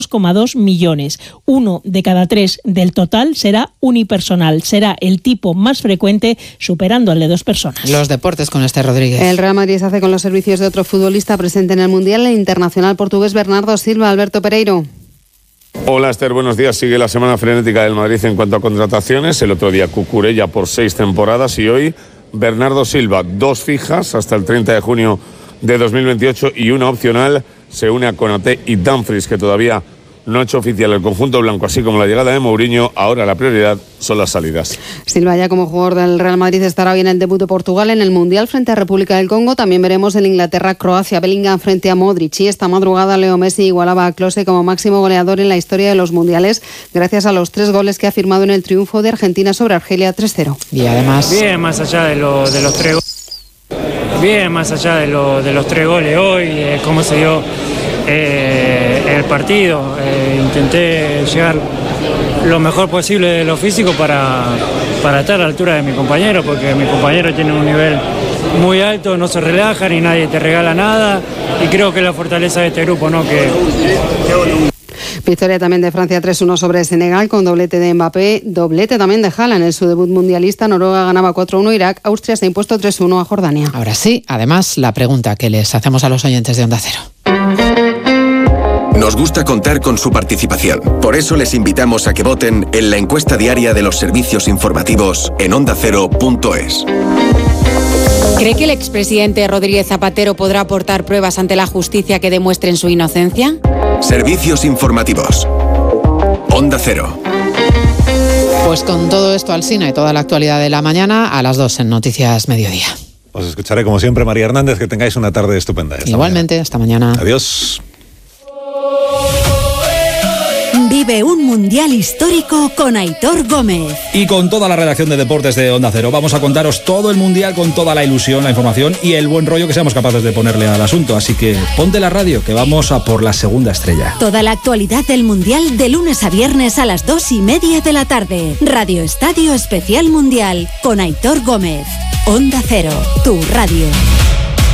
2,2 millones. 1 de cada 3 del total será unipersonal. Será el tipo más frecuente, superando al de 2 personas. Los deportes con Esther Rodríguez. El Real Madrid se hace con los servicios de otro futbolista presente en el Mundial, el internacional portugués Bernardo Silva. Alberto Pereiro. Hola Esther, buenos días. Sigue la semana frenética del Madrid en cuanto a contrataciones. El otro día Cucurella por 6 temporadas y hoy Bernardo Silva, 2 fijas hasta el 30 de junio de 2028 y una opcional. Se une a Konaté y Dumfries, que todavía no ha hecho oficial el conjunto blanco, así como la llegada de Mourinho. Ahora la prioridad son las salidas. Silva, ya como jugador del Real Madrid, estará hoy en el debut de Portugal en el Mundial frente a República del Congo. También veremos en Inglaterra-Croacia, Bellingham frente a Modric. Y esta madrugada Leo Messi igualaba a Klose como máximo goleador en la historia de los mundiales, gracias a los 3 goles que ha firmado en el triunfo de Argentina sobre Argelia 3-0. Y además... Bien, más allá de los 3 goles. Bien, más allá de los 3 goles hoy, cómo se dio el partido. Intenté llegar lo mejor posible de lo físico para estar a la altura de mi compañero, porque mi compañero tiene un nivel muy alto, no se relajan y nadie te regala nada, y creo que es la fortaleza de este grupo, ¿no? Victoria también de Francia 3-1 sobre Senegal con doblete de Mbappé, doblete también de Haaland en su debut mundialista. Noruega ganaba 4-1 Irak, Austria se ha impuesto 3-1 a Jordania. Ahora sí, además la pregunta que les hacemos a los oyentes de Onda Cero. Nos gusta contar con su participación. Por eso les invitamos a que voten en la encuesta diaria de los servicios informativos en ondacero.es. ¿Cree que el expresidente Rodríguez Zapatero podrá aportar pruebas ante la justicia que demuestren su inocencia? Servicios informativos. Onda Cero. Pues con todo esto, Alsina, y toda la actualidad de la mañana, a las 2 en Noticias Mediodía. Os escucharé como siempre, María Hernández. Que tengáis una tarde estupenda. Igualmente, hasta mañana. Adiós. Vive un mundial histórico con Aitor Gómez. Y con toda la redacción de deportes de Onda Cero. Vamos a contaros todo el mundial con toda la ilusión, la información y el buen rollo que seamos capaces de ponerle al asunto. Así que ponte la radio, que vamos a por la segunda estrella. Toda la actualidad del mundial de lunes a viernes a las 2:30 de la tarde. Radio Estadio Especial Mundial con Aitor Gómez. Onda Cero, tu radio.